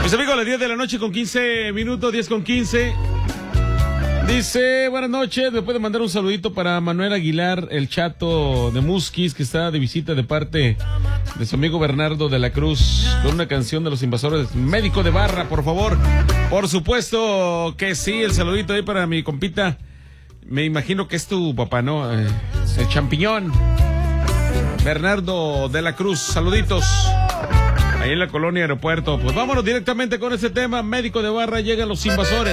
Pues amigos, a las 10 de la noche con 15 minutos, 10 con 15. Dice, buenas noches, me puede mandar un saludito para Manuel Aguilar, el chato de Musquis, que está de visita de parte de su amigo Bernardo de la Cruz, con una canción de Los Invasores, Médico de Barra, por favor. Por supuesto que sí, el saludito ahí para mi compita. Me imagino que es tu papá, ¿no? El champiñón. Bernardo de la Cruz, saluditos. Ahí en la colonia Aeropuerto. Pues vámonos directamente con ese tema. Médico de Barra, llegan Los Invasores.